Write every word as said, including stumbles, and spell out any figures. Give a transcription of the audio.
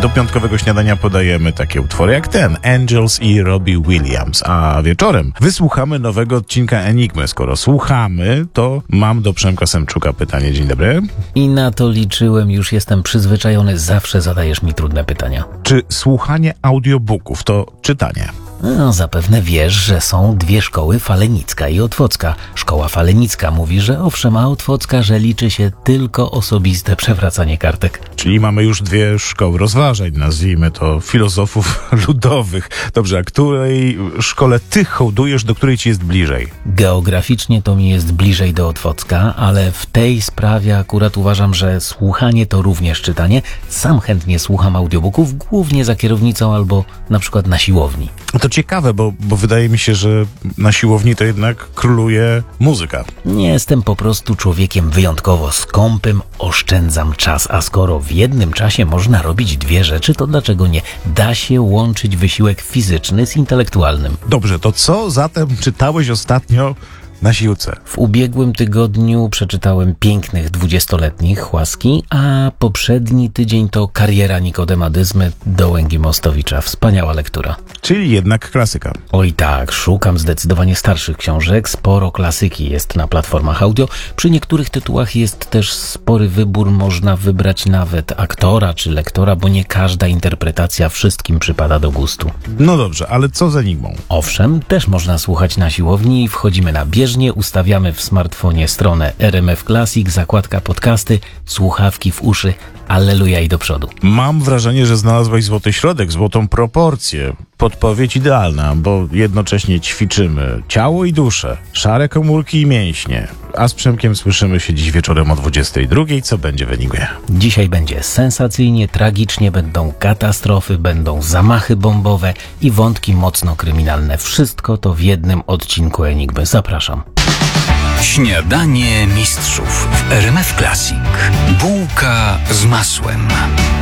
Do piątkowego śniadania podajemy takie utwory jak ten, Angels i Robbie Williams, a wieczorem wysłuchamy nowego odcinka Enigmy. Skoro słuchamy, to mam do Przemka Semczuka pytanie. Dzień dobry. I na to liczyłem, już jestem przyzwyczajony, zawsze zadajesz mi trudne pytania. Czy słuchanie audiobooków to czytanie? No, zapewne wiesz, że są dwie szkoły, Falenicka i Otwocka. Szkoła Falenicka mówi, że owszem, a Otwocka, że liczy się tylko osobiste przewracanie kartek. Czyli mamy już dwie szkoły rozważań, nazwijmy to filozofów ludowych. Dobrze, a której szkole ty hołdujesz, do której ci jest bliżej? Geograficznie to mi jest bliżej do Otwocka, ale w tej sprawie akurat uważam, że słuchanie to również czytanie. Sam chętnie słucham audiobooków, głównie za kierownicą albo na przykład na siłowni. To ciekawe, bo, bo wydaje mi się, że na siłowni to jednak króluje muzyka. Nie jestem po prostu człowiekiem wyjątkowo skąpym, oszczędzam czas, a skoro w jednym czasie można robić dwie rzeczy, to dlaczego nie? Da się łączyć wysiłek fizyczny z intelektualnym. Dobrze, to co zatem czytałeś ostatnio na siłce? W ubiegłym tygodniu przeczytałem Pięknych dwudziestoletnich Łaski, a poprzedni tydzień to Kariera Nikodema Dyzmy Dołęgi Mostowicza. Wspaniała lektura. Czyli jednak klasyka. Oj tak, szukam zdecydowanie starszych książek. Sporo klasyki jest na platformach audio. Przy niektórych tytułach jest też spory wybór. Można wybrać nawet aktora czy lektora, bo nie każda interpretacja wszystkim przypada do gustu. No dobrze, ale co z Enigmą? Owszem, też można słuchać na siłowni i wchodzimy na bieżnię. Ustawiamy w smartfonie stronę R M F Classic, zakładka podcasty, słuchawki w uszy, alleluja i do przodu. Mam wrażenie, że znalazłeś złoty środek, złotą proporcję. Podpowiedź idealna, bo jednocześnie ćwiczymy ciało i duszę, szare komórki i mięśnie. A z Przemkiem słyszymy się dziś wieczorem o dwudziestej drugiej. Co będzie w Enigmie? Dzisiaj będzie sensacyjnie, tragicznie, będą katastrofy, będą zamachy bombowe i wątki mocno kryminalne. Wszystko to w jednym odcinku Enigmy. Zapraszam. Śniadanie mistrzów w R M F Classic. Bułka z masłem.